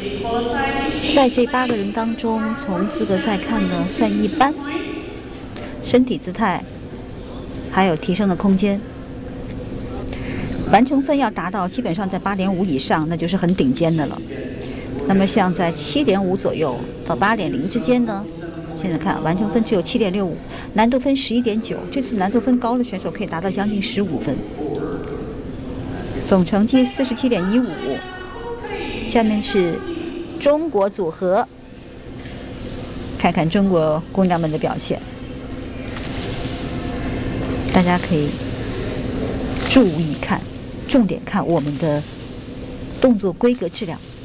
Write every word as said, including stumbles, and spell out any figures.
在这八个人当中，从资格赛看呢，算一般，身体姿态还有提升的空间。完成分要达到基本上在八点五以上，那就是很顶尖的了。那么像在七点五左右到八点零之间呢，现在看完成分只有七点六五，难度分十一点九，这次难度分高的选手可以达到将近十五分，总成绩四十七点一五。下面是中国组合，看看中国姑娘们的表现，大家可以注意看，重点看我们的动作规格质量。